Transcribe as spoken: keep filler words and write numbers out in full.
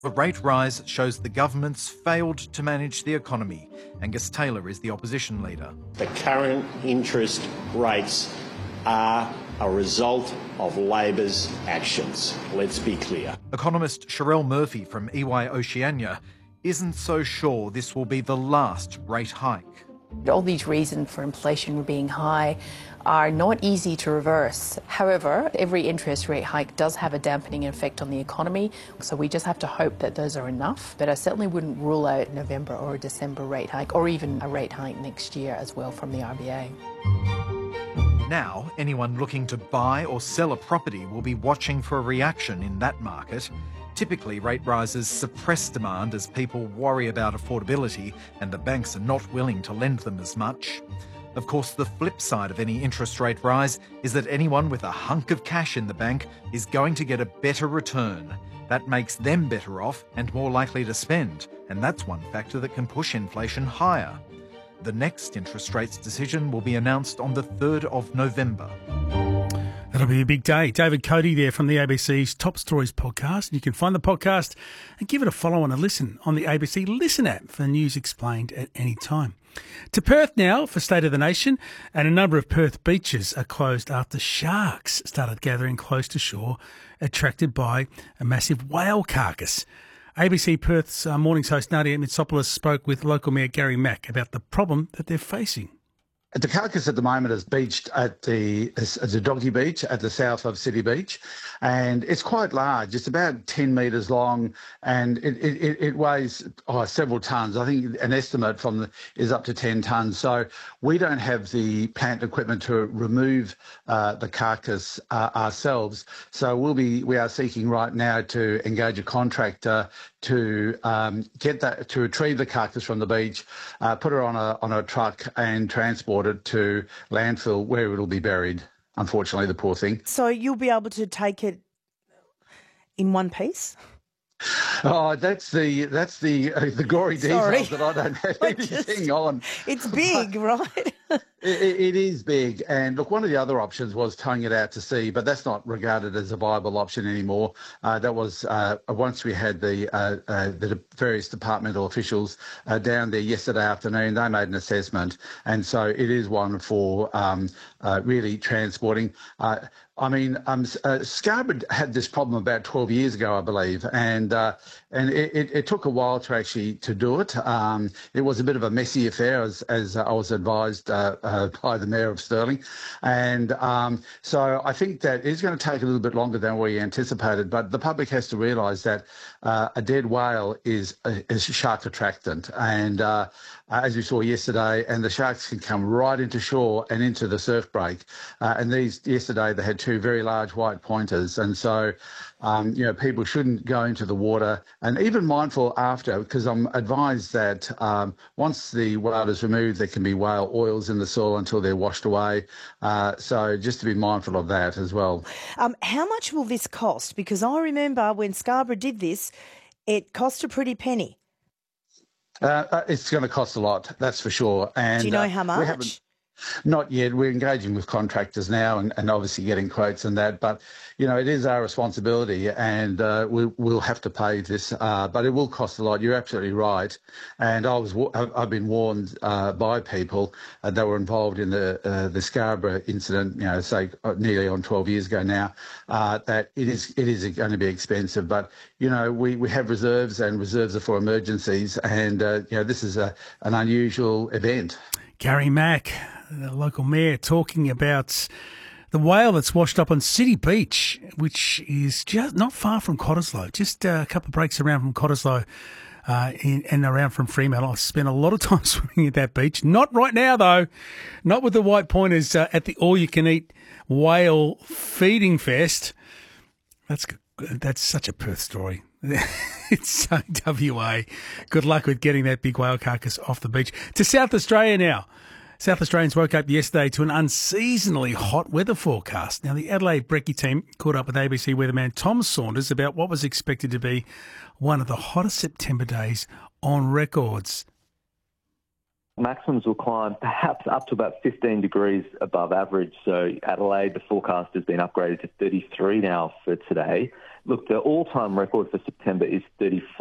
The rate rise shows the government's failed to manage the economy. Angus Taylor is the opposition leader. The current interest rates are a result of Labor's actions. Let's be clear. Economist Sherelle Murphy from E Y Oceania isn't so sure this will be the last rate hike. All these reasons for inflation being high are not easy to reverse. However, every interest rate hike does have a dampening effect on the economy, so we just have to hope that those are enough. But I certainly wouldn't rule out a November or a December rate hike, or even a rate hike next year as well from the R B A. Now, anyone looking to buy or sell a property will be watching for a reaction in that market. Typically, rate rises suppress demand as people worry about affordability and the banks are not willing to lend them as much. Of course, the flip side of any interest rate rise is that anyone with a hunk of cash in the bank is going to get a better return. That makes them better off and more likely to spend, and that's one factor that can push inflation higher. The next interest rates decision will be announced on the third of November. That'll be a big day. David Cody there from the A B C's Top Stories podcast. You can find the podcast and give it a follow and a listen on the A B C Listen app for news explained at any time. To Perth now for State of the Nation, and a number of Perth beaches are closed after sharks started gathering close to shore, attracted by a massive whale carcass. A B C Perth's uh, morning's host Nadia Mitsopoulos spoke with local Mayor Gary Mack about the problem that they're facing. The carcass at the moment is beached at the as a doggy beach at the south of City Beach, and it's quite large. It's about ten metres long, and it, it, it weighs oh, several tonnes. I think an estimate from the, is up to ten tonnes. So we don't have the plant equipment to remove uh, the carcass uh, ourselves. So we'll be we are seeking right now to engage a contractor to um, get that to retrieve the carcass from the beach, uh, put it on a on a truck, and transport it to landfill where it'll be buried. Unfortunately, the poor thing. So you'll be able to take it in one piece? Oh, that's the that's the uh, the gory details that I don't have anything just, on. It's big, right? it, it is big. And look, one of the other options was towing it out to sea, but that's not regarded as a viable option anymore. Uh, that was uh, once we had the uh, uh, the various departmental officials uh, down there yesterday afternoon. They made an assessment, and so it is one for um, uh, really transporting. Uh, I mean, um, uh, Scarborough had this problem about twelve years ago, I believe, and uh, and it, it, it took a while to actually to do it. Um, it was a bit of a messy affair, as, as I was advised uh, uh, by the Mayor of Stirling, and um, so I think that it's going to take a little bit longer than we anticipated. But the public has to realise that uh, a dead whale is is shark attractant, and uh, as we saw yesterday, and the sharks can come right into shore and into the surf break. Uh, and these yesterday they had two very large white pointers, and so um, you know people shouldn't go into the water, and even mindful after, because I'm advised that um, once the whale is removed, there can be whale oils in the soil until they're washed away. Uh, so just to be mindful of that as well. Um, how much will this cost? Because I remember when Scarborough did this, it cost a pretty penny. Uh, uh, it's going to cost a lot, that's for sure. And do you know uh, how much? We haven't, not yet. We're engaging with contractors now and, and obviously getting quotes and that. But, you know, it is our responsibility, and uh, we, we'll have to pay this. Uh, but it will cost a lot. You're absolutely right. And I was, I've been warned uh, by people uh, that were involved in the uh, the Scarborough incident, you know, say nearly on twelve years ago now, uh, that it is it is going to be expensive. But, you know, we, we have reserves, and reserves are for emergencies. And, uh, you know, this is a, an unusual event. Gary Mack, the local mayor, talking about the whale that's washed up on City Beach, which is just not far from Cottesloe, just a couple of breaks around from Cottesloe uh, in, and around from Fremantle. I've spent a lot of time swimming at that beach. Not right now, though. Not with the white pointers uh, at the all-you-can-eat whale feeding fest. That's that's such a Perth story. It's so W A. Good luck with getting that big whale carcass off the beach. To South Australia now. South Australians woke up yesterday to an unseasonally hot weather forecast. Now, the Adelaide Brekkie team caught up with A B C weatherman Tom Saunders about what was expected to be one of the hottest September days on records. maximums will climb perhaps up to about fifteen degrees above average. So Adelaide, the forecast has been upgraded to thirty-three now for today. Look, the all-time record for September is thirty-five.